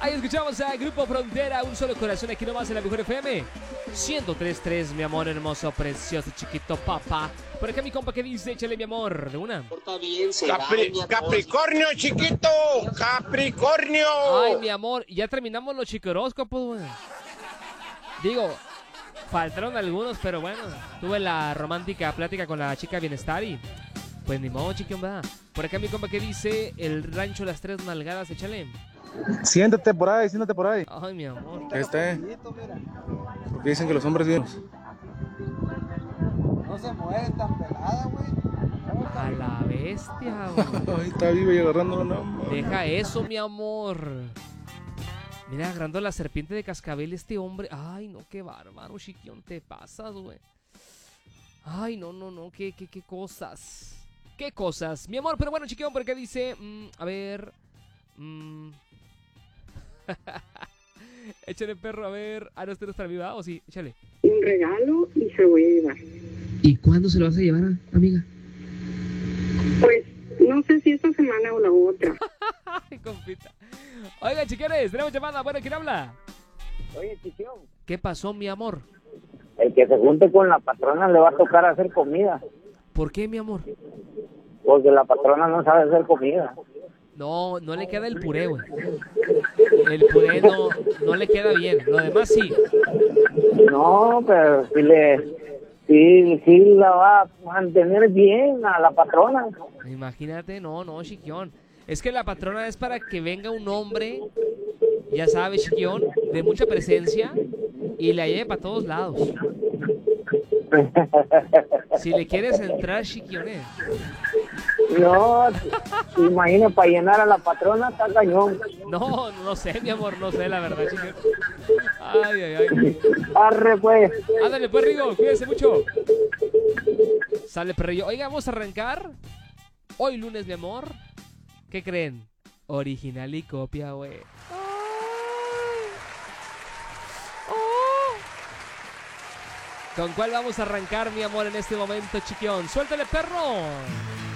Ahí escuchamos a Grupo Frontera, Un Solo Corazón, aquí nomás en la Mejor FM 103.3, mi amor hermoso, precioso, chiquito, papá. Por acá mi compa que dice, échale mi amor, de una. Capricornio, chiquito, Capricornio. Ay, mi amor, ya terminamos los chicoróscopos, güey. Digo, faltaron algunos, pero bueno, tuve la romántica plática con la chica Bienestar y pues ni modo, chiquión, va. Por acá mi compa que dice, el rancho Las Tres Nalgadas, échale. Siéntate por ahí, siéntate por ahí. Ay, mi amor. Ahí está. Porque dicen que los hombres bien. No se mueven tan pelada, güey. A la bestia, güey. Ahí está viva y agarrándolo, no. Deja eso, mi amor. Mira, agarrando la serpiente de cascabel este hombre. Ay, no, qué bárbaro, chiquión, te pasas, güey. Ay, no, qué cosas. Qué cosas, mi amor. Pero bueno, chiquión, ¿por qué dice? A ver. Échale, perro, a ver. Ah, no, este no está viva, ¿o sí? Échale. Un regalo y se lo voy a llevar. ¿Y cuándo se lo vas a llevar, amiga? Pues no sé si esta semana o la otra. Ay, compita. Oiga, chiquiones, tenemos llamada. Bueno, ¿quién habla? Oye, chiquión, ¿Qué pasó, mi amor? el que se junte con la patrona le va a tocar hacer comida, ¿Por qué, mi amor? porque la patrona no sabe hacer comida. No le queda el puré, güey. El puré no le queda bien. Lo demás sí. No, pero sí la va a mantener bien a la patrona. Imagínate, no, chiquión. Es que la patrona es para que venga un hombre, ya sabes, chiquión, de mucha presencia y la lleve para todos lados. Si le quieres entrar, chiquiones. No, imagina, para llenar a la patrona está cañón. No sé, mi amor, no sé, la verdad, chiquión. Ay. Arre, pues. Ándale, pues, Rigo, cuídense mucho. Sale, perrillo. Oiga, vamos a arrancar. Hoy lunes, mi amor. ¿Qué creen? Original y copia, güey. ¿Con cuál vamos a arrancar, mi amor, en este momento, chiquión? ¡Suéltale, perro!